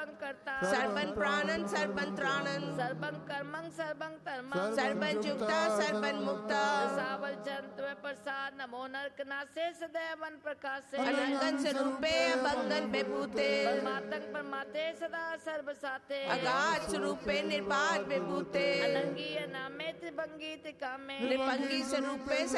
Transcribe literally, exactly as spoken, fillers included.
सर्वं कर्ता सर्वं प्राणं सर्वं त्राणं सर्वं कर्मं सर्वं धर्मं सर्वं युक्ता सर्वं मुक्ता सावल जंतु प्रसाद नमो नरकनासे सदैवन प्रकाशे अनंगन स्वरूपे अभंगन विभूते परमात्म परमाते सदा सर्वसाते अगाध स्वरूपे निर्बाध विभूते अनंगी अनामे त्रिभंगी त्रिकामे निपंगी स्वरूपे